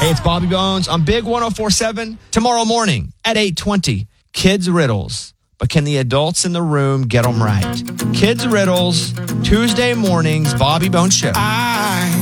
Hey, it's Bobby Bones on Big 104.7. Tomorrow morning at 8:20, Kids Riddles. But can the adults in the room get them right? Kids Riddles, Tuesday mornings, Bobby Bones Show. I